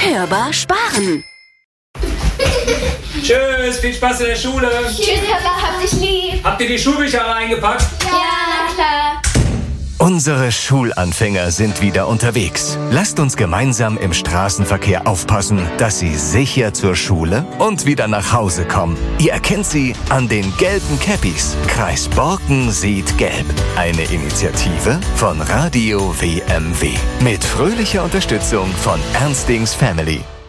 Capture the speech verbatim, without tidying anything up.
Hörbar sparen. Tschüss, viel Spaß in der Schule. Tschüss, Papa, hab dich lieb. Habt ihr die Schulbücher alle eingepackt? Ja, na klar. Unsere Schulanfänger sind wieder unterwegs. Lasst uns gemeinsam im Straßenverkehr aufpassen, dass sie sicher zur Schule und wieder nach Hause kommen. Ihr erkennt sie an den gelben Cappies. Kreis Borken sieht gelb. Eine Initiative von Radio W M W. Mit fröhlicher Unterstützung von Ernstings Family.